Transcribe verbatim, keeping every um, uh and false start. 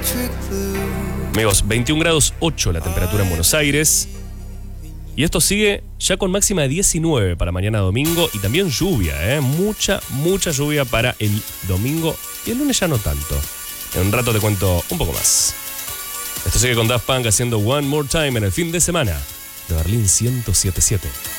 Amigos, veintiún grados ocho la temperatura en Buenos Aires. Y esto sigue ya con máxima de diecinueve para mañana domingo. Y también lluvia, ¿eh? Mucha, mucha lluvia para el domingo. Y el lunes ya no tanto. En un rato te cuento un poco más. Esto sigue con Daft Punk haciendo One More Time en el fin de semana de Berlín ciento siete punto siete.